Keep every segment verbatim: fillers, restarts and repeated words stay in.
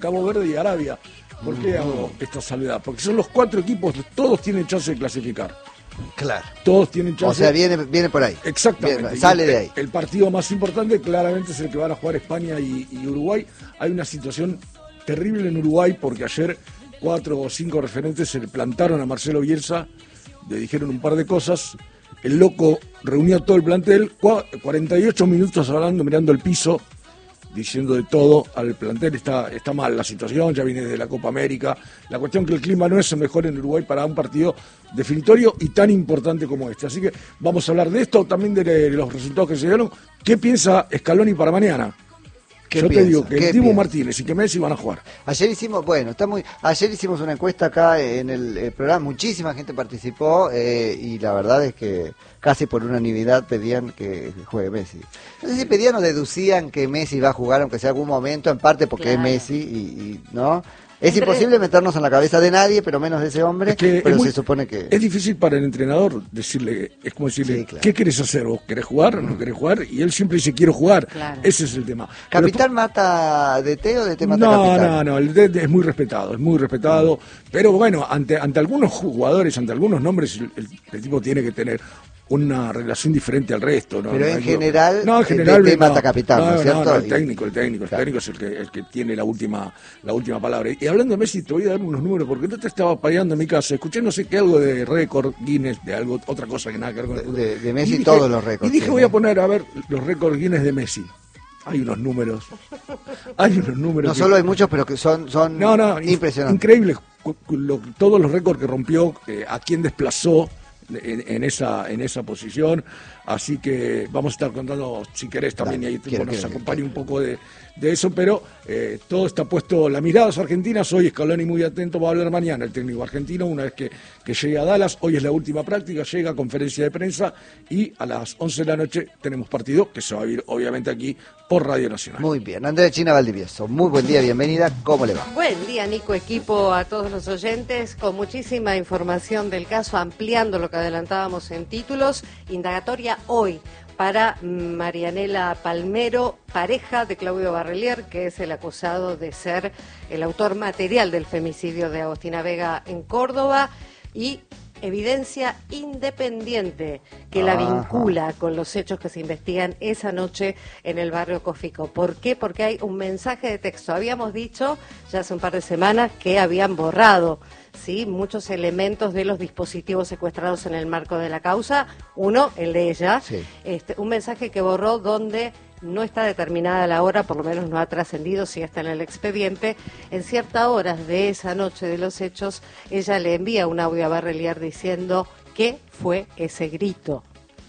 Cabo Verde y Arabia. ¿Por qué hago esta salvedad? Porque son los cuatro equipos, todos tienen chance de clasificar. Claro. Todos tienen chance. O sea, viene, viene por ahí. Exactamente. Viene, sale el, de ahí. El partido más importante claramente es el que van a jugar España y, y Uruguay. Hay una situación terrible en Uruguay porque ayer cuatro o cinco referentes se le plantaron a Marcelo Bielsa, le dijeron un par de cosas. El loco reunió a todo el plantel, cuarenta y ocho minutos hablando, mirando el piso, diciendo de todo al plantel. Está, está mal la situación, ya viene de la Copa América. La cuestión que el clima no es el mejor en Uruguay para un partido definitorio y tan importante como este. Así que vamos a hablar de esto, también de los resultados que se dieron. ¿Qué piensa Scaloni para mañana? Yo piensa? te digo que ¿Qué Dibu piensa? Martínez y que Messi van a jugar. Ayer hicimos, bueno, está muy, ayer hicimos una encuesta acá en el, el programa, muchísima gente participó eh, y la verdad es que casi por unanimidad pedían que juegue Messi. No sé si pedían o deducían que Messi va a jugar, aunque sea algún momento, en parte porque Claro. es Messi y, y ¿no? Es imposible meternos en la cabeza de nadie, pero menos de ese hombre, Es que pero es muy- se supone que... Es difícil para el entrenador decirle, es como decirle, Sí, claro. ¿qué querés hacer vos? ¿Querés jugar o no querés jugar? Y él siempre dice, quiero jugar. Claro. Ese es el tema. ¿Capitán mata D T o D T Pero, mata no, capitán? no, no, el D T es muy respetado, es muy respetado. Pero bueno, ante, ante algunos jugadores, ante algunos nombres, el, el- el tipo tiene que tener una relación diferente al resto. ¿no? Pero No en hay- general, no, en el general D T no. mata capitán, ¿no es No, cierto? no, el Y- técnico, el técnico, el Claro. técnico es el que, el que tiene la última, la última palabra. Y hablando de Messi, te voy a dar unos números, porque no te estaba peleando en mi casa. Escuché no sé qué, algo de récord Guinness, de algo, otra cosa que nada que ver con el fútbol. De, de Messi Y dije- todos los récords. Y dije, tiene. voy a poner a ver los récords Guinness de Messi. Hay unos números. Hay unos números. No que- solo hay muchos, pero que son, son no, no, impresionantes. increíble. Cu- cu- lo- todos los récords que rompió, eh, a quién desplazó en, en esa en esa posición. Así que vamos a estar contando, si querés, también, Dale, y ahí quiero, nos quiero, acompañe quiero. un poco de, de eso, pero eh, todo está puesto, la mirada es argentina. Soy Scaloni muy atento, va a hablar mañana el técnico argentino, una vez que, que llegue a Dallas. Hoy es la última práctica, llega a conferencia de prensa y a las once de la noche tenemos partido que se va a vivir obviamente aquí por Radio Nacional. Muy bien, Andrea China Valdivieso, muy buen día, bienvenida, ¿cómo le va? Buen día, Nico, equipo, a todos los oyentes, con muchísima información del caso, ampliando lo que adelantábamos en títulos. Indagatoria hoy para Marianela Palmero, pareja de Claudio Barrelier, que es el acusado de ser el autor material del femicidio de Agostina Vega en Córdoba, y evidencia independiente que la Ajá. vincula con los hechos que se investigan esa noche en el barrio Cofico. ¿Por qué? Porque hay un mensaje de texto. Habíamos dicho ya hace un par de semanas que habían borrado, ¿sí?, muchos elementos de los dispositivos secuestrados en el marco de la causa. Uno, el de ella, Sí. este, un mensaje que borró donde no está determinada la hora, por lo menos no ha trascendido si está en el expediente. En ciertas horas de esa noche de los hechos, ella le envía un audio a Barrelier diciendo qué fue ese grito.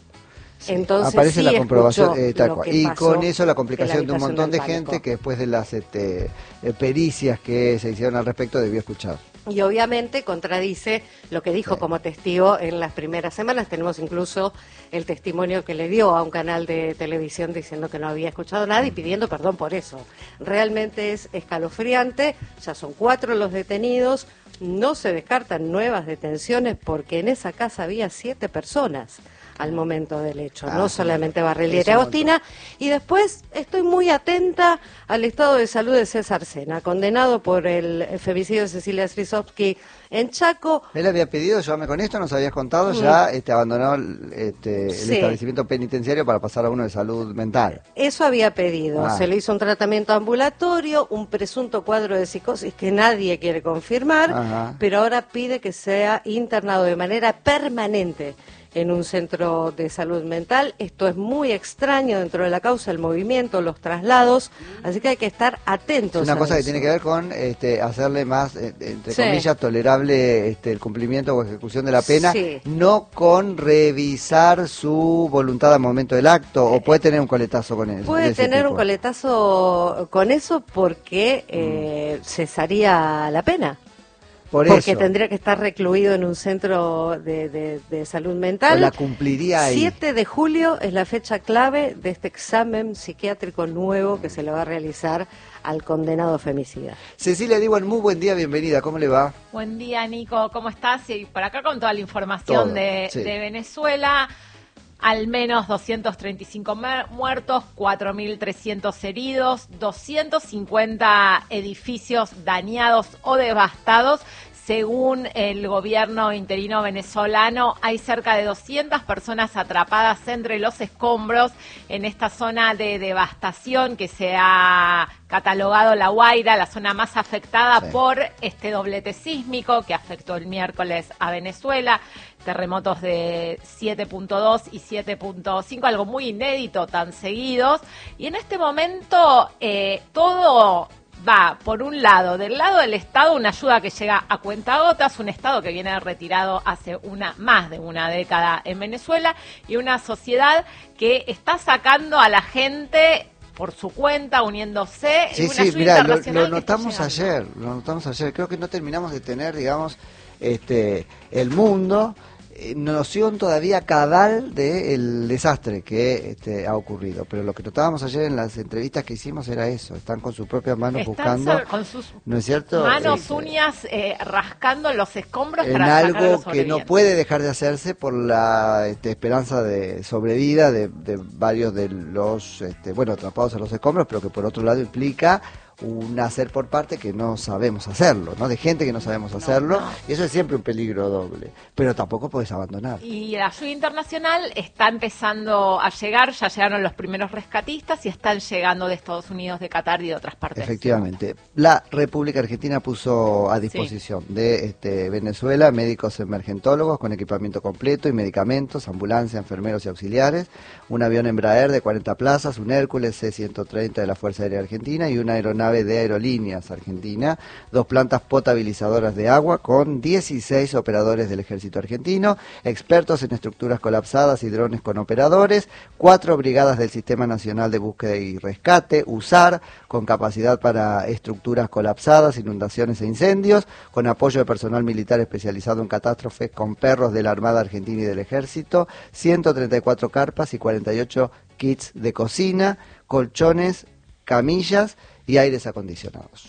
Sí, Entonces, aparece sí la comprobación escuchó eh, tal lo cual. que Y pasó con eso la en complicación de un habitación montón de del gente pánico. que después de las este, eh, pericias que se hicieron al respecto debió escuchar. Y obviamente contradice lo que dijo Sí. como testigo en las primeras semanas. Tenemos incluso el testimonio que le dio a un canal de televisión diciendo que no había escuchado nada y pidiendo perdón por eso. Realmente es escalofriante, ya son cuatro los detenidos, no se descartan nuevas detenciones porque en esa casa había siete personas al momento del hecho, Ah, no sí. solamente Barrelier Es y un Agostina. Y después estoy muy atenta al estado de salud de César Sena, condenado por el femicidio de Cecilia Strisovsky en Chaco. Él había pedido, llévame con esto, nos habías contado, ya este, abandonó el, este, el Mm. Sí. establecimiento penitenciario para pasar a uno de salud mental. Eso había pedido. Ah. Se le hizo un tratamiento ambulatorio, un presunto cuadro de psicosis que nadie quiere confirmar, Ajá. pero ahora pide que sea internado de manera permanente en un centro de salud mental. Esto es muy extraño dentro de la causa, el movimiento, los traslados, así que hay que estar atentos. Es una a cosa que eso. tiene que ver con este, hacerle más, eh, entre Sí. comillas, tolerable este, el cumplimiento o ejecución de la pena, Sí. no con revisar su voluntad al momento del acto, o puede tener un coletazo con eso. Puede tener un coletazo con eso porque eh, cesaría la pena. Por Porque eso. tendría que estar recluido en un centro de, de- de salud O mental. la cumpliría ahí. siete de julio es la fecha clave de este examen psiquiátrico nuevo que se le va a realizar al condenado femicida. Cecilia Diwan, muy buen día, bienvenida, ¿cómo le va? Buen día, Nico, ¿cómo estás? Y por acá con toda la información Todo, de, sí. de Venezuela. al menos doscientos treinta y cinco muertos, cuatro mil trescientos heridos, doscientos cincuenta edificios dañados o devastados. Según el gobierno interino venezolano, hay cerca de doscientas personas atrapadas entre los escombros en esta zona de devastación que se ha catalogado La Guaira, la zona más afectada sí. por este doblete sísmico que afectó el miércoles a Venezuela. Terremotos de siete punto dos y siete punto cinco, algo muy inédito, tan seguidos. Y en este momento eh, todo va, por un lado, del lado del Estado, una ayuda que llega a cuentagotas, un Estado que viene retirado hace una más de una década en Venezuela, y una sociedad que está sacando a la gente por su cuenta, uniéndose. Sí, una sí, ayuda mira, lo, internacional lo notamos ayer, lo notamos ayer. Creo que no terminamos de tener, digamos, este, el mundo noción todavía cabal del desastre que este, ha ocurrido, pero lo que notábamos ayer en las entrevistas que hicimos era eso, están con sus propias manos están buscando, con sus ¿no es cierto? manos, este, uñas, eh, rascando los escombros en para sacar a algo los que no puede dejar de hacerse por la este, esperanza de sobrevida de, de varios de los, este, bueno, atrapados a los escombros, pero que por otro lado implica un hacer por parte que no sabemos hacerlo, ¿no? De gente que no sabemos hacerlo, no, no. Y eso es siempre un peligro doble, pero tampoco puedes abandonar. Y la ayuda internacional está empezando a llegar, ya llegaron los primeros rescatistas y están llegando de Estados Unidos, de Qatar y de otras partes. Efectivamente. La República Argentina puso a disposición sí. de este, Venezuela médicos emergentólogos con equipamiento completo y medicamentos, ambulancia, enfermeros y auxiliares, un avión Embraer de cuarenta plazas, un Hércules C ciento treinta de la Fuerza Aérea Argentina y una aeronave de Aerolíneas Argentina, dos plantas potabilizadoras de agua con dieciséis operadores del Ejército Argentino, expertos en estructuras colapsadas y drones con operadores, cuatro brigadas del Sistema Nacional de Búsqueda y Rescate, USAR, con capacidad para estructuras colapsadas, inundaciones e incendios, con apoyo de personal militar especializado en catástrofes, con perros de la Armada Argentina y del Ejército, ciento treinta y cuatro carpas y cuarenta y ocho kits de cocina, colchones, camillas y aires acondicionados.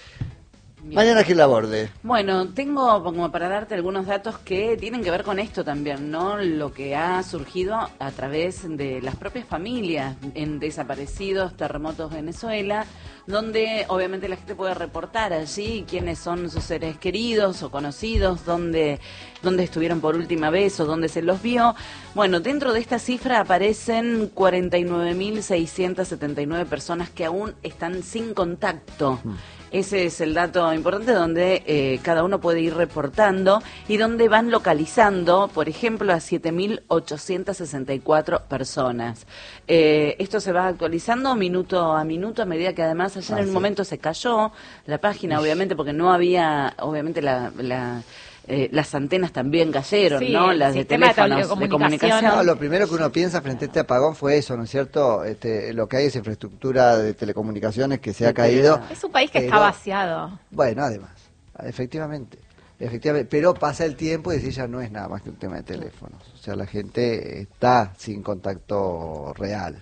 Bien. Mañana Gil Laborde. Bueno, tengo como para darte algunos datos que tienen que ver con esto también, ¿no? Lo que ha surgido a través de las propias familias en desaparecidos, terremotos Venezuela, donde obviamente la gente puede reportar allí quiénes son sus seres queridos o conocidos, dónde, dónde estuvieron por última vez o dónde se los vio. Bueno, dentro de esta cifra aparecen cuarenta y nueve mil seiscientas setenta y nueve personas que aún están sin contacto. Mm. Ese es el dato importante donde eh, cada uno puede ir reportando y donde van localizando, por ejemplo, a siete mil ochocientas sesenta y cuatro personas. Eh, esto se va actualizando minuto a minuto a medida que además ayer ah, en un sí. momento se cayó la página, obviamente, porque no había, obviamente, la... la Eh, las antenas también cayeron, sí, ¿no? Las de teléfonos de, de comunicación. No, lo primero que uno piensa frente a este apagón fue eso, ¿no es cierto? Este, lo que hay es infraestructura de telecomunicaciones que se ha caído. Es un país que pero, está vaciado. Bueno, además, efectivamente. Efectivamente, pero pasa el tiempo y decir ya no es nada más que un tema de teléfonos. O sea, la gente está sin contacto real.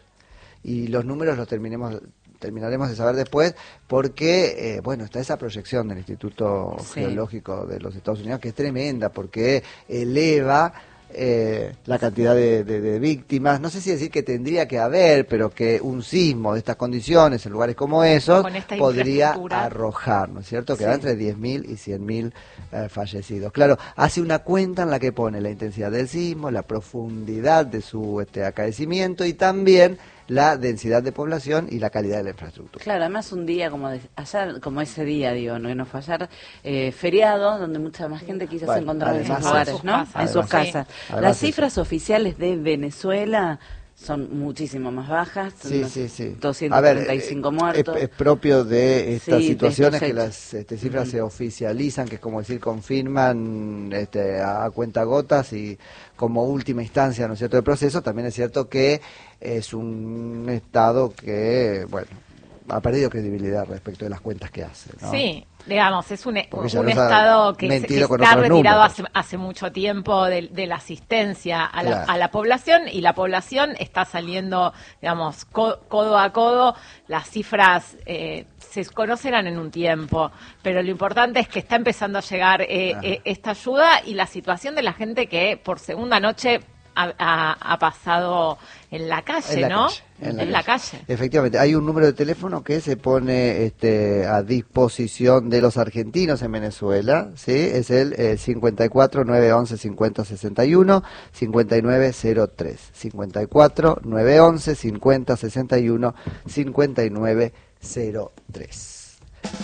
Y los números los terminemos... terminaremos de saber después, porque, eh, bueno, está esa proyección del Instituto sí. Geológico de los Estados Unidos, que es tremenda, porque eleva eh, la cantidad de, de, de víctimas. No sé si decir que tendría que haber, pero que un sismo de estas condiciones, en lugares como esos, podría arrojar, ¿no es cierto?, que sí. va entre diez mil y cien mil eh, fallecidos. Claro, hace una cuenta en la que pone la intensidad del sismo, la profundidad de su este, acaecimiento y también la densidad de población y la calidad de la infraestructura. Claro, además un día como de, ayer, como ese día, digo, no, no fue ayer, eh, feriado, donde mucha más gente quizás bueno, se encontraba en sus lugares, ¿no? En sus casas. Sí. Las cifras oficiales de Venezuela son muchísimo más bajas, sí, sí, sí. doscientos treinta y cinco a ver, muertos. Es, es propio de estas sí, situaciones de que las este, cifras uh-huh. se oficializan, que es como decir, confirman este, a cuentagotas y como última instancia, ¿no es cierto?, del proceso. También es cierto que es un Estado que, bueno, ha perdido credibilidad respecto de las cuentas que hace, ¿no? Sí. Digamos, es un, un Estado que, se, que está retirado hace, hace mucho tiempo de, de la asistencia a la, claro. a la población, y la población está saliendo, digamos, co, codo a codo. Las cifras eh, se conocerán en un tiempo, pero lo importante es que está empezando a llegar eh, claro. eh, esta ayuda, y la situación de la gente que por segunda noche ha, ha, ha pasado en la calle, en la ¿no? Calle, en la, en calle. la calle. Efectivamente, hay un número de teléfono que se pone este, a disposición de los argentinos en Venezuela, ¿sí? Es el eh, cincuenta y cuatro, nueve once, cincuenta sesenta y uno, cincuenta y nueve cero tres. cincuenta y cuatro, nueve once, cincuenta sesenta y uno, cincuenta y nueve cero tres.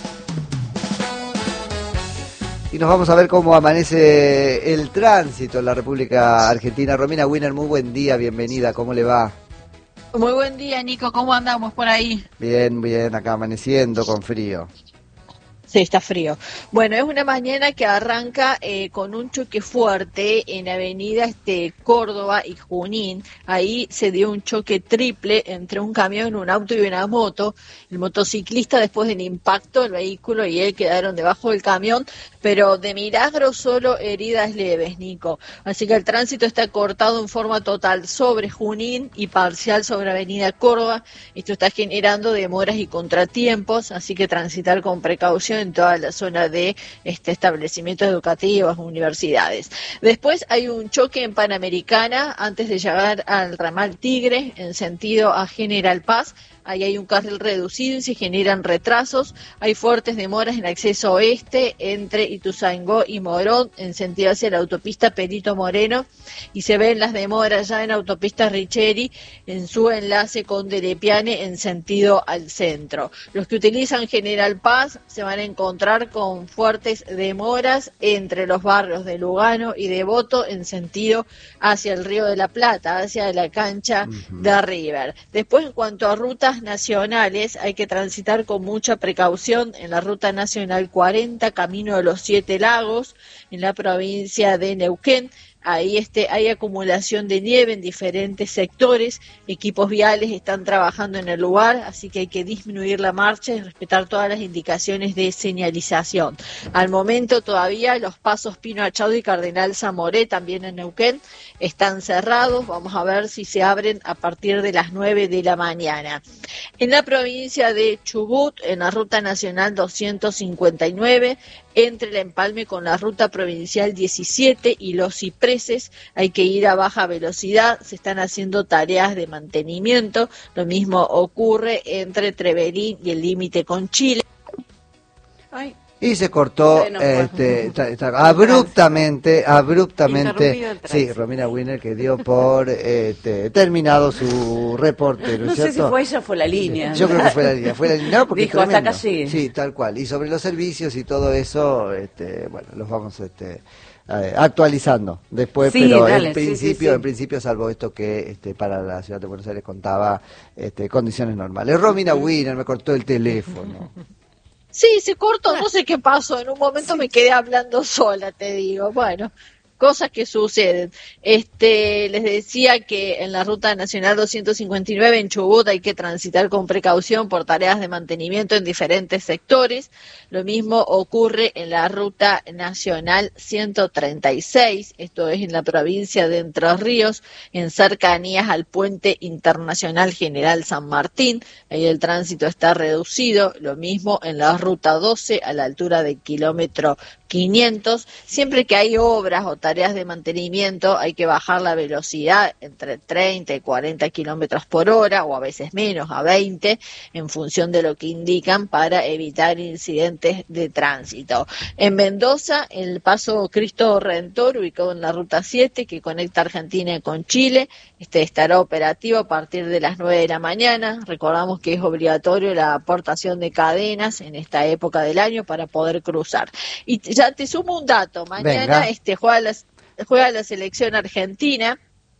Y nos vamos a ver cómo amanece el tránsito en la República Argentina. Romina Wiener, muy buen día, bienvenida, ¿cómo le va? Muy buen día, Nico, ¿cómo andamos por ahí? Bien, bien, acá amaneciendo con frío. Sí, está frío. Bueno, es una mañana que arranca eh, con un choque fuerte en avenida este, Córdoba y Junín. Ahí se dio un choque triple entre un camión, un auto y una moto. El motociclista, después del impacto, el vehículo y él quedaron debajo del camión, pero de milagro solo heridas leves, Nico. Así que el tránsito está cortado en forma total sobre Junín y parcial sobre avenida Córdoba. Esto está generando demoras y contratiempos, así que transitar con precaución en toda la zona de este, establecimientos educativos, universidades. Después hay un choque en Panamericana antes de llegar al ramal Tigre en sentido a General Paz. Ahí hay un carril reducido y se generan retrasos. Hay fuertes demoras en acceso oeste entre Ituzaingó y Morón en sentido hacia la autopista Perito Moreno, y se ven las demoras ya en autopista Richeri en su enlace con Derepiane en sentido al centro. Los que utilizan General Paz se van a encontrar con fuertes demoras entre los barrios de Lugano y Devoto en sentido hacia el Río de la Plata, hacia la cancha uh-huh. de River. Después, en cuanto a rutas nacionales, hay que transitar con mucha precaución en la ruta nacional cuarenta, camino de los Siete Lagos, en la provincia de Neuquén. Ahí este, hay acumulación de nieve en diferentes sectores, equipos viales están trabajando en el lugar, así que hay que disminuir la marcha y respetar todas las indicaciones de señalización. Al momento todavía los pasos Pino Achado y Cardenal Zamoré, también en Neuquén, están cerrados. Vamos a ver si se abren a partir de las nueve de la mañana. En la provincia de Chubut, en la ruta nacional doscientos cincuenta y nueve, entre el empalme con la ruta provincial diecisiete y los cipreses, hay que ir a baja velocidad, se están haciendo tareas de mantenimiento. Lo mismo ocurre entre Trevelín y el límite con Chile. Ay. Y se cortó bueno, este, ta, ta, abruptamente, abruptamente, sí, Romina Wiener, que dio por este, terminado su reporte, ¿no es no cierto? sé si fue ella o fue la línea. Yo creo que fue la línea, fue la línea, no, porque dijo, hasta acá sí. Sí, tal cual. Y sobre los servicios y todo eso, este, bueno, los vamos este, eh, actualizando después, sí, pero dale, en principio, sí, sí, sí. en principio, salvo esto que este, para la ciudad de Buenos Aires contaba este, condiciones normales. Romina Wiener me cortó el teléfono. Sí, se cortó, no sé qué pasó, en un momento sí. me quedé hablando sola, te digo, bueno, cosas que suceden. Este, les decía que en la ruta nacional doscientos cincuenta y nueve en Chubut hay que transitar con precaución por tareas de mantenimiento en diferentes sectores. Lo mismo ocurre en la ruta nacional ciento treinta y seis, esto es en la provincia de Entre Ríos, en cercanías al puente internacional General San Martín. Ahí el tránsito está reducido. Lo mismo en la ruta doce a la altura del kilómetro quinientos. Siempre que hay obras o tareas de mantenimiento hay que bajar la velocidad entre treinta y cuarenta kilómetros por hora, o a veces menos, a veinte, en función de lo que indican, para evitar incidentes de tránsito. En Mendoza, el paso Cristo Redentor, ubicado en la ruta siete, que conecta Argentina con Chile, este estará operativo a partir de las nueve de la mañana. Recordamos que es obligatorio la aportación de cadenas en esta época del año para poder cruzar. Y ya te sumo un dato, mañana Venga. este juega la, juega la selección argentina.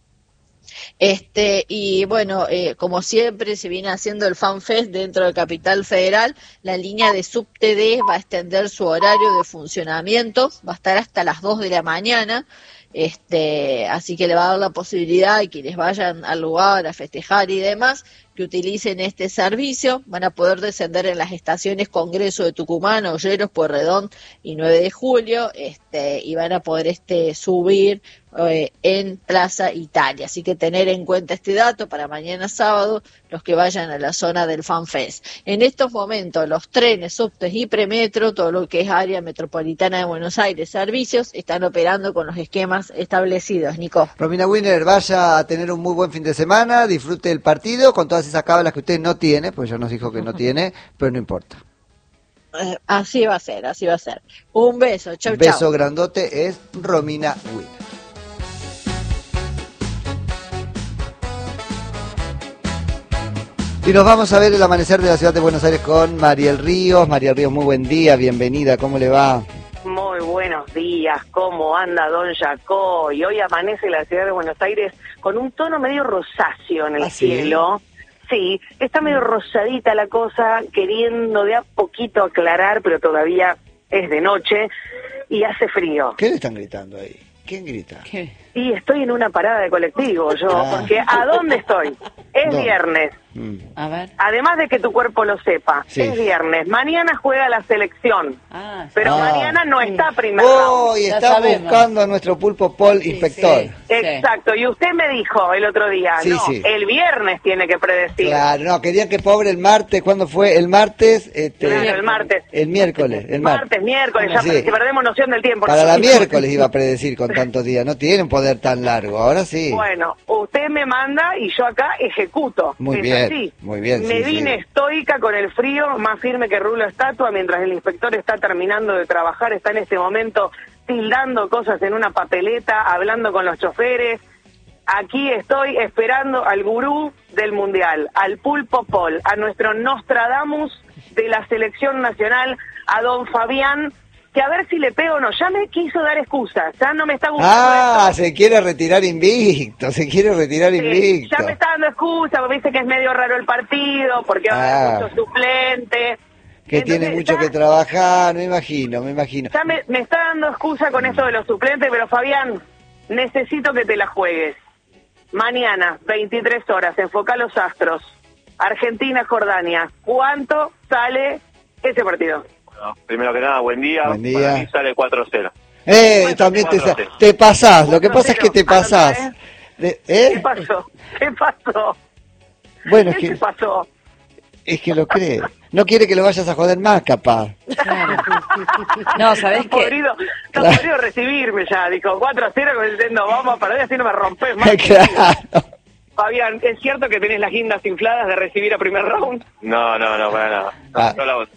Este y bueno, eh, como siempre se viene haciendo el FanFest dentro de Capital Federal. La línea de Subte D va a extender su horario de funcionamiento, va a estar hasta las dos de la mañana. Este, así que le va a dar la posibilidad a quienes vayan al lugar a festejar y demás, que utilicen este servicio. Van a poder descender en las estaciones Congreso de Tucumán, Olleros, Pueyrredón y nueve de julio, este, y van a poder este, subir eh, en Plaza Italia. Así que tener en cuenta este dato para mañana sábado, los que vayan a la zona del FanFest. En estos momentos, los trenes, subtes y premetro, todo lo que es área metropolitana de Buenos Aires, servicios, están operando con los esquemas más establecidos, Nico. Romina Winner, vaya a tener un muy buen fin de semana, disfrute el partido con todas esas cábalas que usted no tiene, pues ya nos dijo que no tiene, pero no importa. Eh, así va a ser, así va a ser. Un beso, chau, Un beso chau. grandote es Romina Winner. Y nos vamos a ver el amanecer de la ciudad de Buenos Aires con Mariel Ríos. Mariel Ríos, muy buen día, bienvenida, ¿cómo le va? Muy buenos días, ¿cómo anda don Jaco? Y hoy amanece la ciudad de Buenos Aires con un tono medio rosáceo en el ¿Ah, sí? cielo. Sí, está medio rosadita la cosa, queriendo de a poquito aclarar, pero todavía es de noche y hace frío. ¿Qué le están gritando ahí? ¿Quién grita? ¿Qué? Y estoy en una parada de colectivo yo, Ah. porque ¿a dónde estoy? Es ¿Dónde? viernes. Mm. A ver. Además de que tu cuerpo lo sepa, Sí. es viernes. Mañana juega la selección, Ah, pero Ah. mañana no está primer round. Oh, y Ya está sabemos. buscando a nuestro pulpo Paul inspector. sí. Exacto, y usted me dijo el otro día, Sí, no, sí. el viernes tiene que predecir. Claro, no, querían que pobre el martes, ¿cuándo fue? El martes, este, Claro, el martes. el miércoles, el martes. Martes, miércoles, ya Sí. para que perdemos noción del tiempo. Para ¿no? la miércoles iba a predecir con tantos días, no tiene un poder tan largo, ahora sí. Bueno, usted me manda y yo acá ejecuto. Muy Es bien, así. muy bien, Me sí, vine sí. estoica con el frío, más firme que rulo estatua, mientras el inspector está terminando de trabajar, está en este momento tildando cosas en una papeleta, hablando con los choferes. Aquí estoy esperando al gurú del Mundial, al Pulpo Paul, a nuestro Nostradamus de la selección nacional, a don Fabián, que a ver si le pego o no. Ya me quiso dar excusas, ya no me está gustando Ah, esto. se quiere retirar invicto, se quiere retirar Sí, invicto. ya me está dando excusas, porque dice que es medio raro el partido, porque va a Ah. haber muchos suplentes. Que Entonces, tiene mucho ya- que trabajar, me imagino, me imagino. Ya me, me está dando excusa con esto de los suplentes, pero Fabián, necesito que te la juegues. Mañana, veintitrés horas, enfoca los astros. Argentina-Jordania. ¿Cuánto sale ese partido? Bueno, primero que nada, buen día. Buen día. Para mí sale cuatro cero. Eh, Bueno, también te, cuatro sa- cero. te pasás, lo que pasa es que te cuatro cero. pasás. Anota, De- ¿Qué ¿Eh? pasó? ¿Qué pasó? Bueno, es ¿Qué que, te pasó? es que lo cree. No quiere que lo vayas a joder más, capaz. Claro. No, ¿sabés Está qué? podrido, está Claro. podrido recibirme ya. Dijo cuatro a cero, como diciendo, vamos a perder, así no me rompes más. Claro. Fabián, ¿es cierto que tenés las guindas infladas de recibir a primer round? No, no, no, para nada. Ah. No la otra.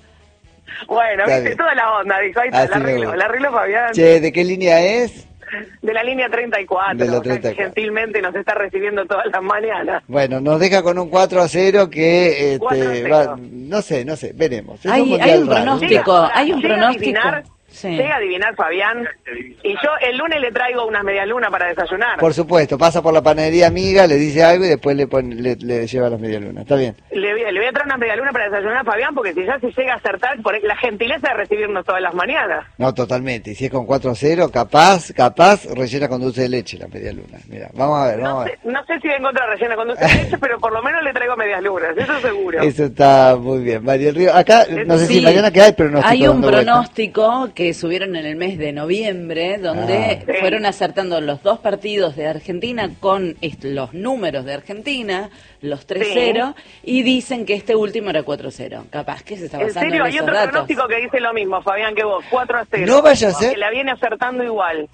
Bueno, Está viste, bien. toda la onda, dijo, ahí está, Así la me arreglo, gusta. la arreglo Fabián. Che, ¿de qué línea es? De la línea treinta y cuatro, De la acá, treinta y que cuatro. gentilmente nos está recibiendo todas las mañanas. Bueno, nos deja con un cuatro a cero que, cuatro a este, cero. va- no sé, no sé, veremos. Es Hay- un hay mundial un raro. pronóstico. Llega- hay un llega a pronóstico. adivinar, Sí. llega a adivinar Fabián, y yo el lunes le traigo unas medialunas para desayunar. Por supuesto, pasa por la panadería amiga, le dice algo y después le, pone, le, le lleva las medialunas. Está bien. Le, voy- le voy a traer unas medialunas para desayunar a Fabián, porque si ya se llega a acertar, por la gentileza de recibirnos todas las mañanas. No, totalmente. Y si es con cuatro a cero, capaz, capaz, rellena con dulce de leche la medialuna. Mira, vamos a ver, vamos No a sé, ver. no sé si vengo otra rellena con dulce de leche, pero por lo menos le traigo medias lunas, eso seguro. Eso está muy bien. María del Río, acá, no sé si Sí. mañana qué hay, pero no estoy Hay un dando vuelta. pronóstico que subieron en el mes de noviembre, donde Ah. fueron acertando los dos partidos de Argentina con est- los números de Argentina, los tres cero, y dicen que este último era cuatro cero. Capaz que se está En basando serio, en hay esos otro datos. pronóstico que dice lo mismo, Fabián, que vos, cuatro a cero. No vaya a ser- Que la viene acertando igual.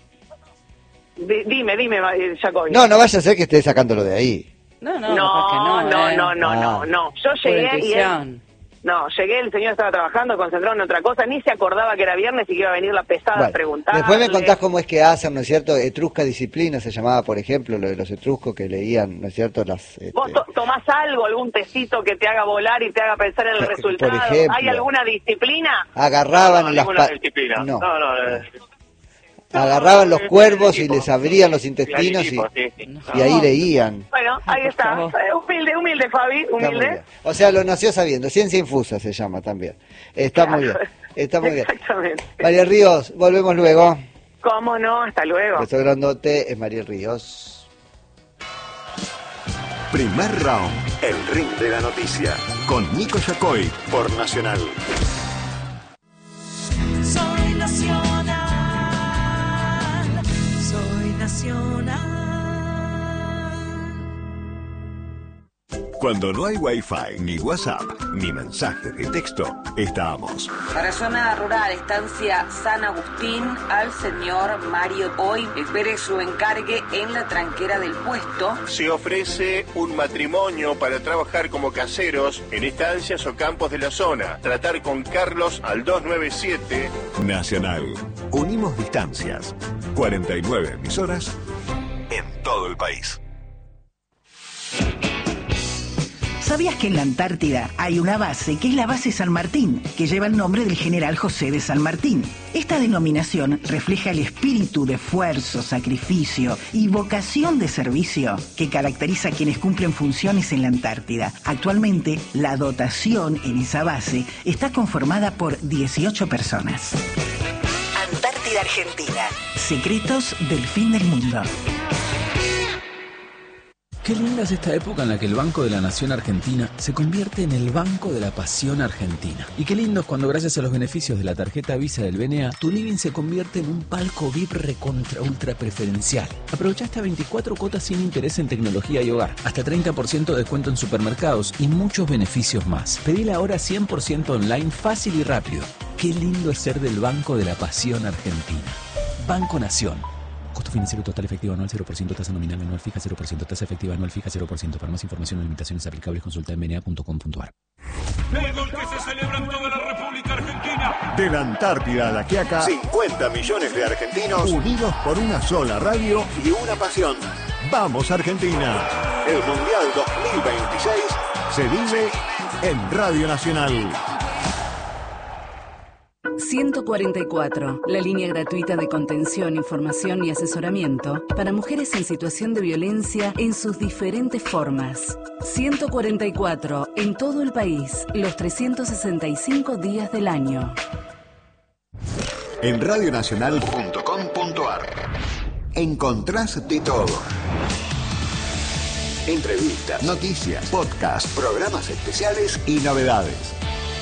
Di- dime, dime, eh, Jacobi. No, no vaya a ser que esté sacándolo de ahí. No, no, no, capaz que no, no, ¿eh? no, no, Ah. no, no. Yo Pura llegué y él, intuición. no, llegué, el señor estaba trabajando, concentrado en otra cosa, ni se acordaba que era viernes y que iba a venir la pesada a Bueno, preguntar. después me contás cómo es que hacen, ¿no es cierto? Etrusca Disciplina se llamaba, por ejemplo, lo de los etruscos que leían, ¿no es cierto? Las, este, ¿Vos to- tomás algo, algún tecito que te haga volar y te haga pensar en el Por resultado? ejemplo. ¿Hay alguna disciplina? agarraban No, las ninguna pa- disciplina. no, No, no, eh, agarraban los no, cuervos el y equipo. les abrían los El intestinos y, equipo, sí, sí. y ahí leían. Bueno, ahí Por está. favor. Eh, Humilde, humilde, Fabi, Está muy humilde. bien. O sea, lo nació sabiendo. Ciencia infusa se llama también. Está muy bien. Está muy bien. Exactamente. María Ríos, volvemos luego. ¿Cómo no? Hasta luego. Beso grandote, es María Ríos. Primer round, el ring de la noticia, con Nico Yacoy por Nacional. Soy nacional, soy nacional. Cuando no hay Wi-Fi, ni WhatsApp, ni mensajes de texto, estamos. Para zona rural, estancia San Agustín, al señor Mario Hoy espere su encargue en la tranquera del puesto. Se ofrece un matrimonio para trabajar como caseros en estancias o campos de la zona. Tratar con Carlos al dos nueve siete. Nacional. Unimos distancias. cuarenta y nueve emisoras en todo el país. ¿Sabías que en la Antártida hay una base que es la base San Martín, que lleva el nombre del general José de San Martín? Esta denominación refleja el espíritu de esfuerzo, sacrificio y vocación de servicio que caracteriza a quienes cumplen funciones en la Antártida. Actualmente, la dotación en esa base está conformada por dieciocho personas. Antártida Argentina. Secretos del fin del mundo. Qué linda es esta época en la que el Banco de la Nación Argentina se convierte en el Banco de la Pasión Argentina. Y qué lindo es cuando, gracias a los beneficios de la tarjeta Visa del B N A, tu living se convierte en un palco V I P recontra ultra preferencial. Aprovecha hasta veinticuatro cuotas sin interés en tecnología y hogar, hasta treinta por ciento de descuento en supermercados y muchos beneficios más. Pedila ahora cien por ciento online, fácil y rápido. Qué lindo es ser del Banco de la Pasión Argentina. Banco Nación. Costo financiero total efectivo anual cero por ciento, tasa nominal anual fija cero por ciento, tasa efectiva anual fija cero por ciento. Para más información o limitaciones aplicables, consulta en b n a punto com punto a r. El gol que se celebra en toda la República Argentina. De la Antártida a la Quiaca, cincuenta millones de argentinos unidos por una sola radio y una pasión. ¡Vamos, Argentina! El Mundial dos mil veintiséis se vive en Radio Nacional. ciento cuarenta y cuatro, la línea gratuita de contención, información y asesoramiento para mujeres en situación de violencia en sus diferentes formas. ciento cuarenta y cuatro, en todo el país, los trescientos sesenta y cinco días del año. En radionacional punto com punto a r encontrás de todo. Entrevistas, noticias, podcasts, programas especiales y novedades.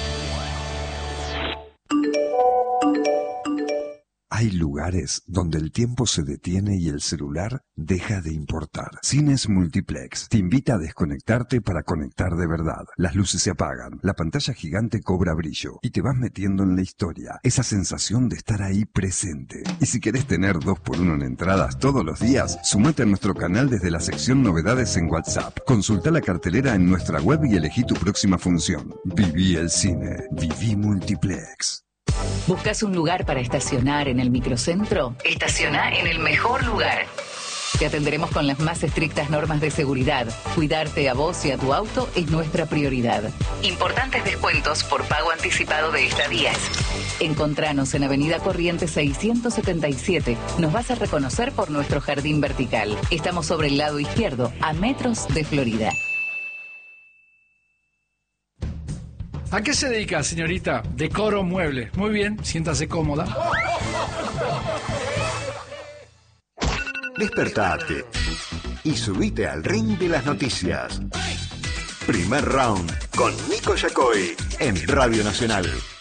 Hay lugares donde el tiempo se detiene y el celular deja de importar. Cines Multiplex te invita a desconectarte para conectar de verdad. Las luces se apagan, la pantalla gigante cobra brillo y te vas metiendo en la historia. Esa sensación de estar ahí presente. Y si querés tener dos por uno en entradas todos los días, sumate a nuestro canal desde la sección Novedades en WhatsApp. Consulta la cartelera en nuestra web y elegí tu próxima función. Viví el cine. Viví Multiplex. ¿Buscas un lugar para estacionar en el microcentro? Estaciona en el mejor lugar. Te atenderemos con las más estrictas normas de seguridad. Cuidarte a vos y a tu auto es nuestra prioridad. Importantes descuentos por pago anticipado de estadías. Encontranos en Avenida Corrientes seiscientos setenta y siete. Nos vas a reconocer por nuestro jardín vertical. Estamos sobre el lado izquierdo, a metros de Florida. ¿A qué se dedica, señorita? Decoro muebles. Muy bien, siéntase cómoda. Despertate y subite al ring de las noticias. Primer round con Nico Yacoy en Radio Nacional.